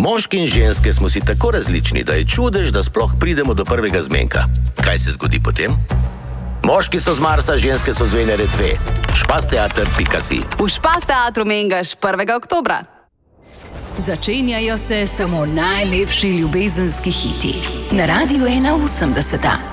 Moški in ženske smo si tako različni, da je čudež, da sploh pridemo do prvega zmenka. Kaj se zgodi potem? Moški so z Marsa, ženske so z Venere 2. Špasteater.si. V Špasteatru Mengeš 1. oktobra. Začenjajo se samo najlepši ljubezenski hiti. Na Radiu 81.